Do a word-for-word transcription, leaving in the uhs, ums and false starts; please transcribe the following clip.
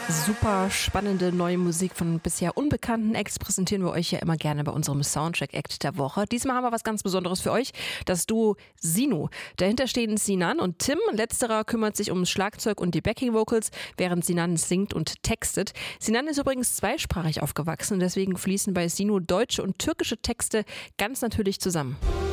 Super spannende neue Musik von bisher unbekannten Acts präsentieren wir euch ja immer gerne bei unserem Soundtrack-Act der Woche. Diesmal haben wir was ganz Besonderes für euch, das Duo Sino. Dahinter stehen Sinan und Tim. Letzterer kümmert sich ums Schlagzeug und die Backing-Vocals, während Sinan singt und textet. Sinan ist übrigens zweisprachig aufgewachsen und deswegen fließen bei Sino deutsche und türkische Texte ganz natürlich zusammen.